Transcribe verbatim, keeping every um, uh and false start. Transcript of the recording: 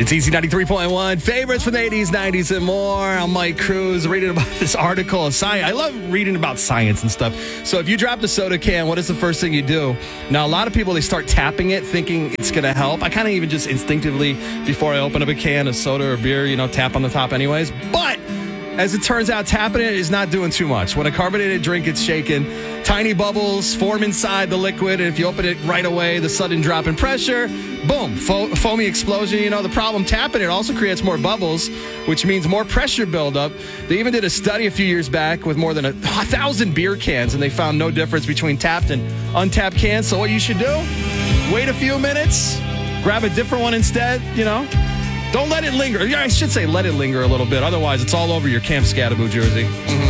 It's Easy ninety-three point one. Favorites from the eighties, nineties, and more. I'm Mike Cruz, reading about this article of science. I love reading about science and stuff. So if you drop the soda can, what is the first thing you do? Now, a lot of people, they start tapping it, thinking it's going to help. I kind of even just instinctively, before I open up a can of soda or beer, you know, tap on the top anyways. But as it turns out, tapping it is not doing too much. When a carbonated drink gets shaken, tiny bubbles form inside the liquid, and if you open it right away, the sudden drop in pressure, boom, fo- foamy explosion. You know, the problem, tapping it also creates more bubbles, which means more pressure buildup. They even did a study a few years back with more than a, a thousand beer cans, and they found no difference between tapped and untapped cans. So what you should do, wait a few minutes, grab a different one instead, you know. Don't let it linger. Yeah, I should say let it linger a little bit. Otherwise, it's all over your Camp Scattaboo jersey. Mm-hmm.